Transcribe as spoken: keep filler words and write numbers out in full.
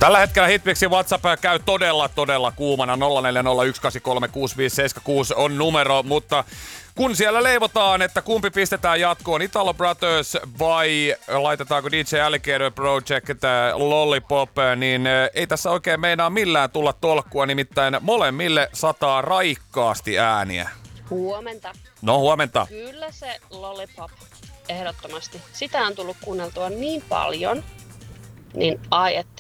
Tällä hetkellä Hitmixin WhatsApp käy todella, todella kuumana. nolla neljä nolla yksi kahdeksan kolme kuusi viisi seitsemän kuusi on numero, mutta kun siellä leivotaan, että kumpi pistetään jatkoon, Italo Brothers vai laitetaanko D J Alligator Project Lollipop, niin ei tässä oikein meinaa millään tulla tolkkua, nimittäin molemmille sataa raikkaasti ääniä. Huomenta. No huomenta. Kyllä se Lollipop, ehdottomasti. Sitä on tullut kuunneltua niin paljon, niin ai että.